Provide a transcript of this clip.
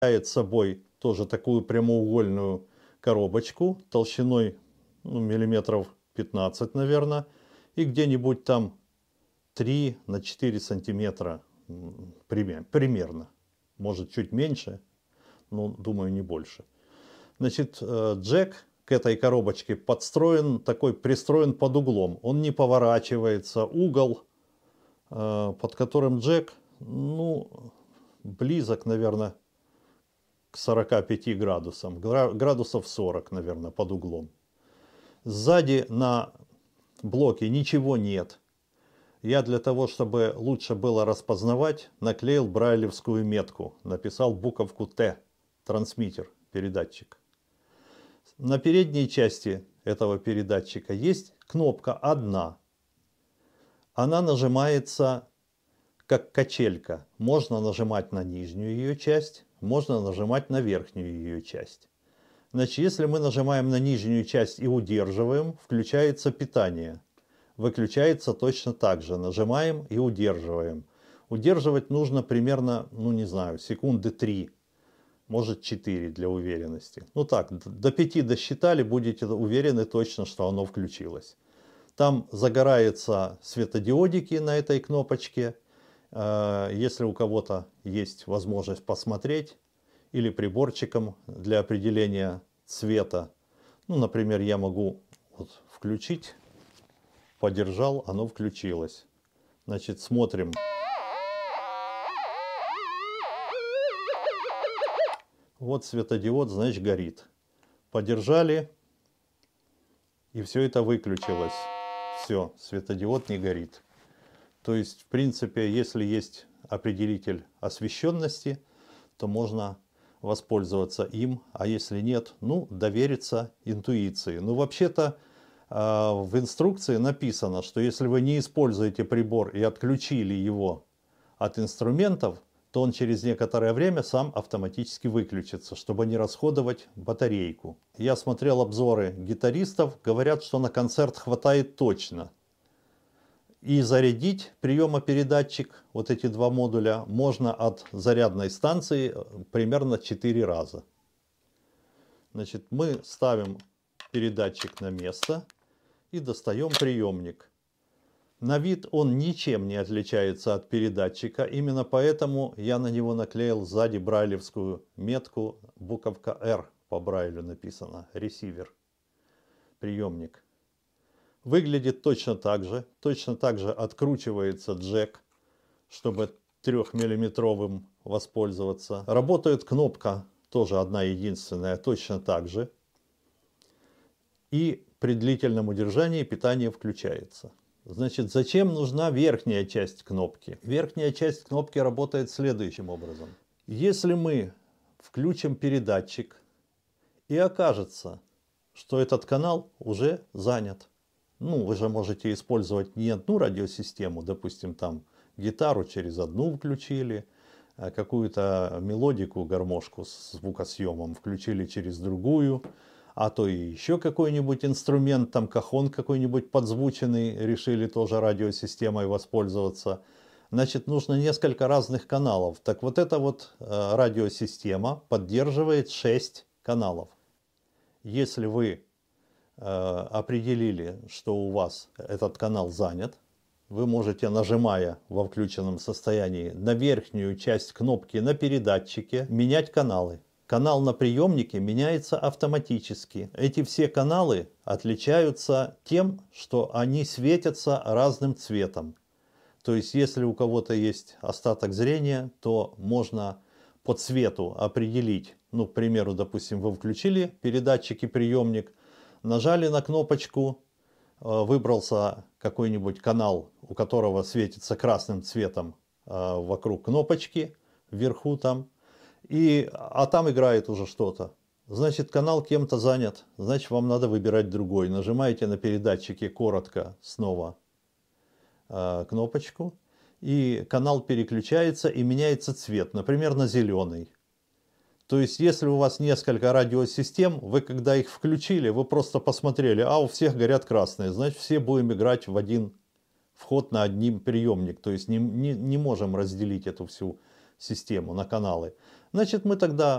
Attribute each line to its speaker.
Speaker 1: представляет собой тоже такую прямоугольную коробочку толщиной миллиметров 15, наверное, и где-нибудь там 3 на 4 сантиметра примерно. Может чуть меньше, но думаю не больше. Значит, джек к этой коробочке пристроен под углом. Он не поворачивается. Угол, под которым джек, близок, наверное, к 45 градусам. Градусов 40, наверное, под углом. Сзади на блоке ничего нет. Я для того, чтобы лучше было распознавать, наклеил брайлевскую метку. Написал буковку Т. Трансмиттер, передатчик. На передней части этого передатчика есть кнопка одна. Она нажимается как качелька. Можно нажимать на нижнюю ее часть, можно нажимать на верхнюю ее часть. Значит, если мы нажимаем на нижнюю часть и удерживаем, включается питание. Выключается точно так же. Нажимаем и удерживаем. Удерживать нужно примерно, секунды 3. Может 4 для уверенности. До 5 досчитали, будете уверены точно, что оно включилось. Там загораются светодиодики на этой кнопочке. Если у кого-то есть возможность посмотреть, или приборчиком для определения цвета. Например, я могу включить, подержал, оно включилось. Значит, смотрим. Вот светодиод, значит, горит. Подержали, и все это выключилось. Все, светодиод не горит. То есть, в принципе, если есть определитель освещенности, то можно воспользоваться им, а если нет, довериться интуиции. Вообще-то в инструкции написано, что если вы не используете прибор и отключили его от инструментов, то он через некоторое время сам автоматически выключится, чтобы не расходовать батарейку. Я смотрел обзоры гитаристов, говорят, что на концерт хватает точно. И зарядить приемопередатчик, вот эти два модуля, можно от зарядной станции примерно 4 раза. Значит, мы ставим передатчик на место и достаем приемник. На вид он ничем не отличается от передатчика, именно поэтому я на него наклеил сзади брайлевскую метку, буковка R по брайлю написано, ресивер, приемник. Выглядит точно так же откручивается джек, чтобы 3-миллиметровым воспользоваться. Работает кнопка, тоже одна единственная, точно так же. И при длительном удержании питание включается. Значит, зачем нужна верхняя часть кнопки? Верхняя часть кнопки работает следующим образом. Если мы включим передатчик и окажется, что этот канал уже занят. Вы же можете использовать не одну радиосистему, допустим, там гитару через одну включили, какую-то мелодику, гармошку с звукосъемом включили через другую, а то и еще какой-нибудь инструмент, там кахон какой-нибудь подзвученный, решили тоже радиосистемой воспользоваться. Значит, нужно несколько разных каналов. Так вот эта радиосистема поддерживает 6 каналов. Если вы определили, что у вас этот канал занят, вы можете, нажимая во включенном состоянии на верхнюю часть кнопки на передатчике, менять каналы. Канал на приемнике меняется автоматически. Эти все каналы отличаются тем, что они светятся разным цветом. То есть, если у кого-то есть остаток зрения, то можно по цвету определить, к примеру, допустим, вы включили передатчик и приемник, нажали на кнопочку, выбрался какой-нибудь канал, у которого светится красным цветом вокруг кнопочки, вверху там, а там играет уже что-то. Значит, канал кем-то занят, значит, вам надо выбирать другой. Нажимаете на передатчике коротко снова кнопочку, и канал переключается и меняется цвет, например, на зеленый. То есть, если у вас несколько радиосистем, вы когда их включили, вы просто посмотрели, у всех горят красные, значит, все будем играть в один вход на один приемник. То есть, не можем разделить эту всю систему на каналы. Значит, мы тогда